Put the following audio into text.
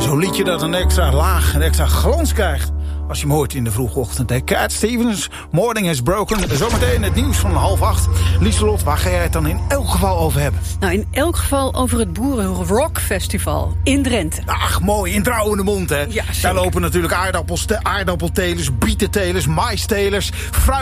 Zo'n liedje dat een extra laag, een extra glans krijgt als je hem hoort in de vroege ochtend. Hè? Cat Stevens, Morning is Broken. Zometeen het nieuws van 7:30. Lieselot, waar ga jij het dan in elk geval over hebben? Nou, in elk geval over het Boerenrockfestival in Drenthe. Ach, mooi, in Trouwende Mond, hè? Ja, daar lopen natuurlijk aardappeltelers, bietentelers, maistelers, fruit